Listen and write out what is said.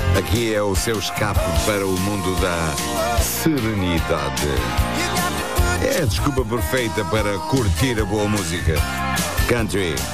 Aqui é o seu escape para o mundo da serenidade. É a desculpa perfeita para curtir a boa música. Country